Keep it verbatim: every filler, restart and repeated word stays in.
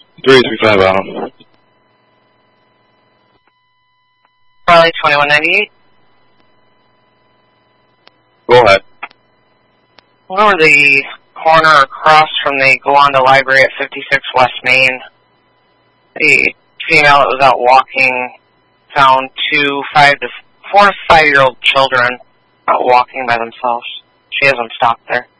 three three five out. Charlie twenty-one ninety-eight. Go ahead. Over the corner across from the Golanda Library at fifty-six West Main, a female that was out walking found two five to four to five year old children out walking by themselves. She hasn't stopped there.